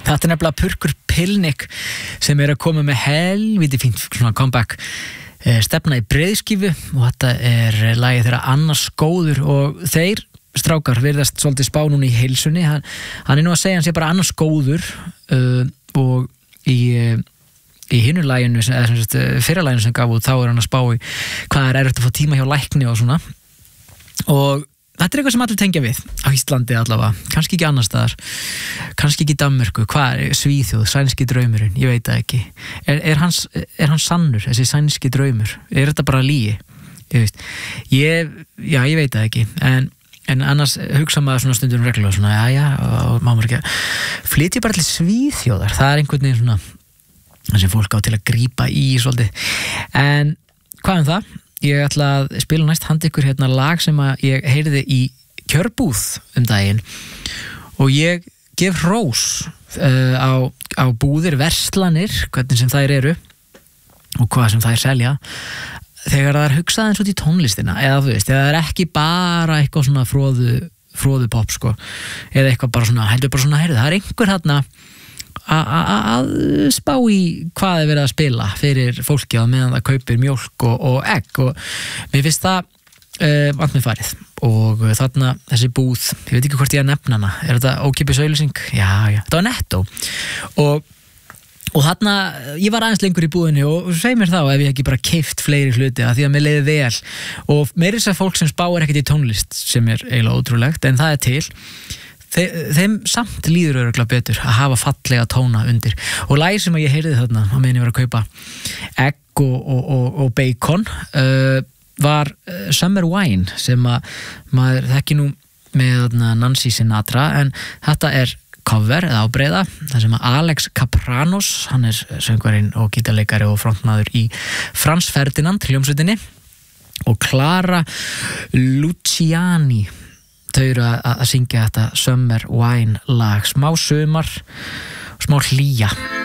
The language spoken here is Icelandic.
Þetta nefnilega Purkur Pilnik sem að koma með helviti fínt svona comeback stefna í breiðskífu og þetta lagið þeirra Annars góður og þeir strákar virðast svolítið spá núna í heilsunni hann nú að segja hann sé bara annars góður og í hinu laginu eða fyrra laginu sem gaf út þá hann að spá í hvað erfitt að fá tíma hjá lækni og svona og þetta eitthvað sem allir tengja við á Íslandi allavega, kannski ekki annars staðar kannski ekki Danmörku, Svíþjóð, sænski draumurinn, ég veit það ekki er hann sannur, þessi sænski draumur þetta bara lygi ég veit það ekki en annars hugsa maður svona stundum reglulega svona, og maður ekki flytja bara til Svíþjóðar, það einhvern veginn svona það sem fólk á til að grípa í svolítið, en hvað það? Ég ætla að spila næst handa ykkur hérna lag sem að ég heyrði í kjörbúð daginn og ég gef hrós á búðir, verslanir, hvernig sem þær eru og hvað sem þær selja þegar það hugsað eins út í tónlistina eða þú veist, eða það ekki bara eitthvað svona fróðu pop sko, eða eitthvað bara svona, heldur bara svona heyrðu, það einhver þarna að spá í hvað verið að spila fyrir fólki á meðan það kaupir mjólk og egg og mér finnst það vant með farið og þarna þessi búð, ég veit ekki hvort ég að nefna hana þetta ókeypis auglýsing? Já, þetta var Netto og þarna, ég var aðeins lengur í búðinni og segi mér þá ef ég ekki bara keypt fleiri hluti að því að mér leiði vel og meira þess að fólk sem spáir ekkert í tónlist sem eiginlega ótrúlegt en það til þeim samt líður örugglega betur að hafa fallega tóna undir og lagið sem ég heyrði þarna á meðan ég var að kaupa egg og bacon var Summer Wine sem að maður þekki nú með Nancy Sinatra en þetta cover eða ábreiða þar sem að Alex Kapranos hann söngvarinn og gítarleikari og frontmaður í Franz Ferdinand hljómsveitinni og Clara Luciani þau eru að syngja þetta Summer Wine lag, smá sumar og smá hlýja